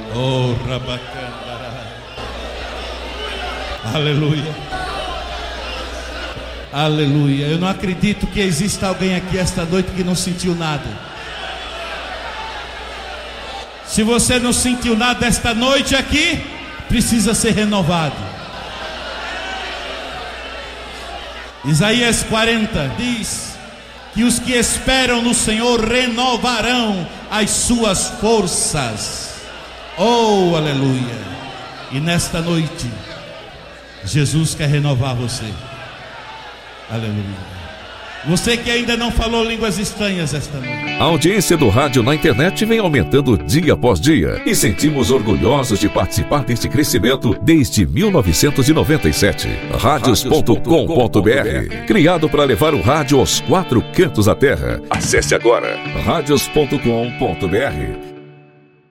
Oh, Rabacandara. Aleluia. Aleluia. Eu não acredito que exista alguém aqui esta noite que não sentiu nada. Se você não sentiu nada esta noite aqui, precisa ser renovado. Isaías 40 diz que os que esperam no Senhor renovarão as suas forças. Oh, aleluia. E nesta noite Jesus quer renovar você. Aleluia. Você que ainda não falou línguas estranhas esta noite. A audiência do rádio na internet vem aumentando dia após dia e sentimos orgulhosos de participar deste crescimento desde 1997. Radios.com.br, criado para levar o rádio aos 4 cantos da terra. Acesse agora radios.com.br